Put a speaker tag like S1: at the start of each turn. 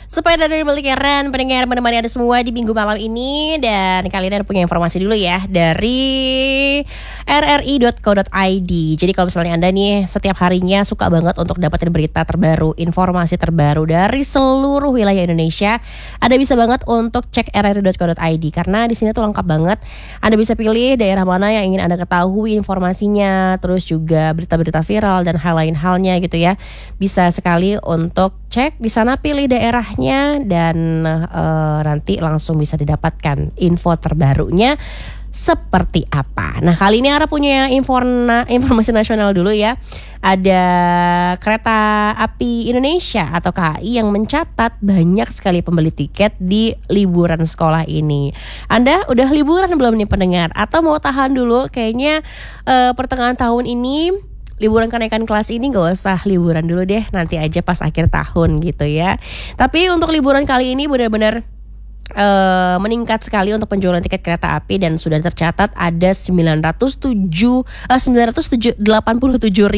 S1: Sepeda dari beli keren, pendengar menemani Anda semua di minggu malam ini. Dan kali ini ada punya informasi dulu ya dari rri.co.id. Jadi kalau misalnya Anda nih setiap harinya suka banget untuk dapetin berita terbaru, informasi terbaru dari seluruh wilayah Indonesia, Anda bisa banget untuk cek rri.co.id karena di sini tuh lengkap banget. Anda bisa pilih daerah mana yang ingin Anda ketahui informasinya, terus juga berita-berita viral dan hal lain halnya gitu ya. Bisa sekali untuk cek di sana, pilih daerahnya dan nanti langsung bisa didapatkan info terbarunya seperti apa. Nah kali ini Ara punya informasi nasional dulu ya. Ada Kereta Api Indonesia atau KAI yang mencatat banyak sekali pembeli tiket di liburan sekolah ini. Anda udah liburan belum nih pendengar? Atau mau tahan dulu? Kayaknya pertengahan tahun ini liburan kenaikan kelas ini gak usah liburan dulu deh, nanti aja pas akhir tahun gitu ya. Tapi untuk liburan kali ini benar-benar meningkat sekali untuk penjualan tiket kereta api dan sudah tercatat ada 987